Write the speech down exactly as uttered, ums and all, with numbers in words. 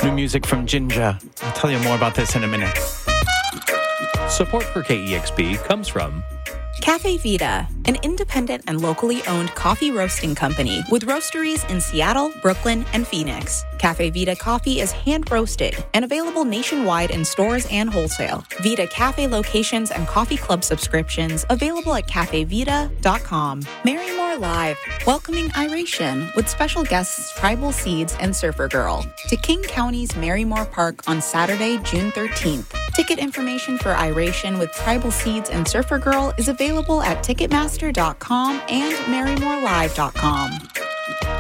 New music from Jinja. I'll tell you more about this in a minute. Support for K E X P comes from Cafe Vita, an independent and locally owned coffee roasting company with roasteries in Seattle, Brooklyn, and Phoenix. Cafe Vita coffee is hand-roasted and available nationwide in stores and wholesale. Vita Cafe locations and coffee club subscriptions available at cafe vita dot com. Marymore Live, welcoming Iration with special guests Tribal Seeds and Surfer Girl to King County's Marymore Park on Saturday, June thirteenth. Ticket information for Iration with Tribal Seeds and Surfer Girl is available at ticketmaster dot com and marymore live dot com.